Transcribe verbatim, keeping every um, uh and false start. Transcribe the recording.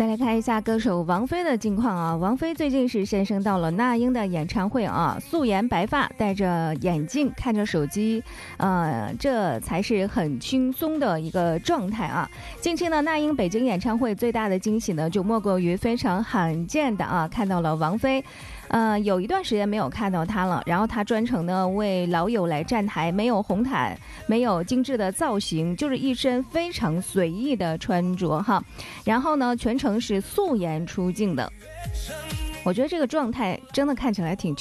再来看一下歌手王菲的近况啊，王菲最近是现身到了那英的演唱会啊，素颜白发，戴着眼镜，看着手机，呃，这才是很轻松的一个状态啊。近期呢，那英北京演唱会最大的惊喜呢，就莫过于非常罕见的啊，看到了王菲。呃，有一段时间没有看到她了，然后她专程呢为老友来站台，没有红毯，没有精致的造型，就是一身非常随意的穿着哈，然后呢全程是素颜出镜的。我觉得这个状态真的看起来挺